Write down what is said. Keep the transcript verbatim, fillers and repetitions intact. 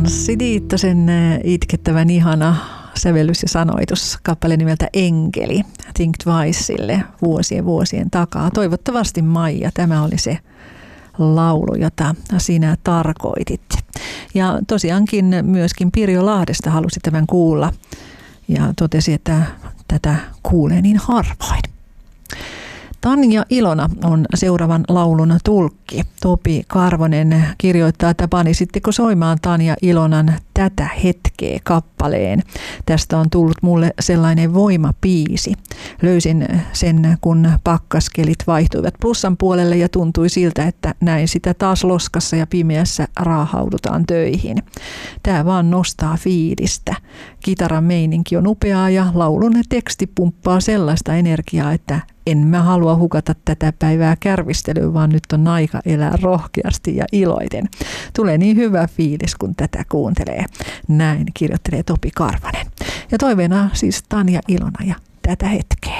Anssi Tiittosen itkettävän ihana sävellys ja sanoitus kappale nimeltä Enkeli Think Twiceille vuosien vuosien takaa. Toivottavasti Maija, tämä oli se laulu, jota sinä tarkoitit. Ja tosiaankin myöskin Pirjo Lahdesta halusi tämän kuulla ja totesi, että tätä kuulee niin harvoin. Tanja Ilona on seuraavan laulun tulkki. Topi Karvonen kirjoittaa, että panisitteko soimaan Tanja Ilonan Tätä hetkeä kappaleen. Tästä on tullut mulle sellainen voimapiisi. Löysin sen, kun pakkaskelit vaihtuivat plussan puolelle ja tuntui siltä, että näin sitä taas loskassa ja pimeässä raahaudutaan töihin. Tää vaan nostaa fiilistä. Kitaran meininki on upeaa ja laulun teksti pumppaa sellaista energiaa, että en mä halua hukata tätä päivää kärvistelyyn, vaan nyt on aika elää rohkeasti ja iloiten. Tulee niin hyvä fiilis, kun tätä kuuntelee. Näin kirjoittelee Topi Karvanen. Ja toiveena siis Tanja Ilona ja Tätä hetkeä.